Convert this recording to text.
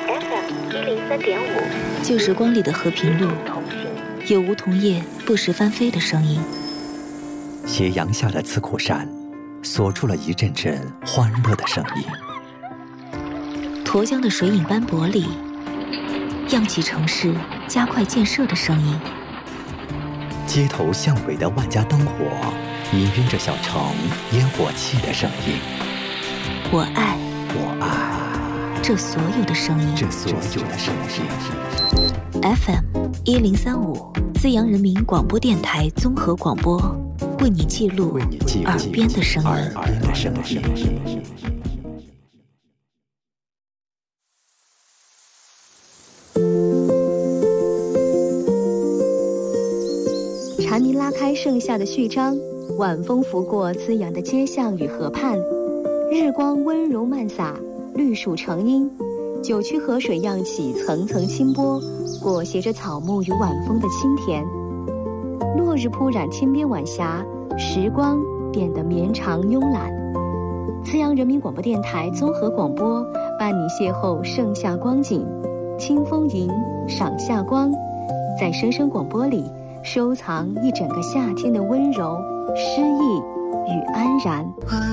FM103.5，旧时光里的和平路，有梧桐叶不时翻飞的声音。 斜阳下的刺口山，锁住了一阵阵欢乐的声音。 沱江的水影斑驳里，漾起城市加快建设的声音。 街头巷尾的万家灯火，氤氲着小城烟火气的声音。 我爱这所有的声音。FM103.5，资阳人民广播电台综合广播，为你记录耳边的声音。 蝉鸣拉开盛夏的序章，晚风拂过滋养的街巷与河畔，日光温柔漫洒，绿树成荫，九曲河水漾起层层清波，裹挟着草木与晚风的清甜。落日铺染天边晚霞，时光变得绵长慵懒。资阳人民广播电台综合广播伴你邂逅盛夏光景，清风吟，赏夏光，在声声广播里收藏一整个夏天的温柔、诗意与安然。